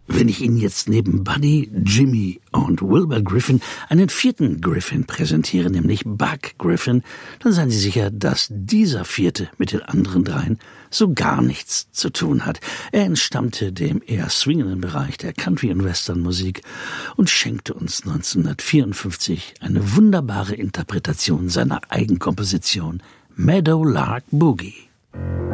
Wenn ich Ihnen jetzt neben Buddy, Jimmy und Wilbur Griffin einen vierten Griffin präsentiere, nämlich Buck Griffin, dann seien Sie sicher, dass dieser vierte mit den anderen dreien so gar nichts zu tun hat. Er entstammte dem eher swingenden Bereich der Country- und Western-Musik und schenkte uns 1954 eine wunderbare Interpretation seiner Eigenkomposition Meadowlark Boogie.